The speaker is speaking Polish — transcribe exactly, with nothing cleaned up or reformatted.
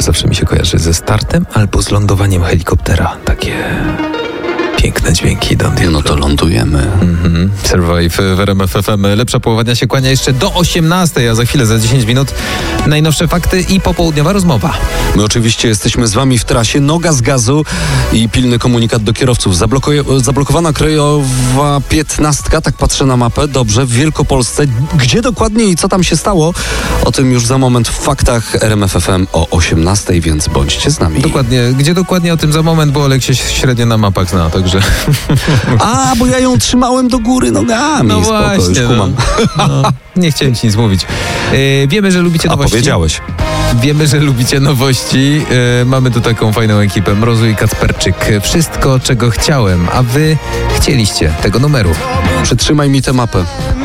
zawsze mi się kojarzy ze startem albo z lądowaniem helikoptera. Takie piękne dźwięki. No to lądujemy. Mhm. Survive w R M F F M. Lepsza połowa dnia się kłania jeszcze do osiemnastej, a za chwilę, za dziesięć minut najnowsze fakty i popołudniowa rozmowa. My oczywiście jesteśmy z wami w trasie. Noga z gazu i pilny komunikat do kierowców. Zablokuje, zablokowana krajowa piętnastka, tak patrzę na mapę. Dobrze, w Wielkopolsce. Gdzie dokładnie i co tam się stało? O tym już za moment w faktach R M F F M o osiemnastej, więc bądźcie z nami. Dokładnie. Gdzie dokładnie o tym za moment, bo Olek się średnio na mapach zna, także... A, bo ja ją trzymałem do góry nogami. No Spoko, właśnie, już kumam. no. No, nie chciałem ci nic mówić. Yy, wiemy, że lubicie A nowości. powiedziałeś. Wiemy, że lubicie nowości. Yy, mamy tu taką fajną ekipę. Mrozu i Kacperczyk. Wszystko, czego chciałem, a wy chcieliście tego numeru. Przytrzymaj mi tę mapę.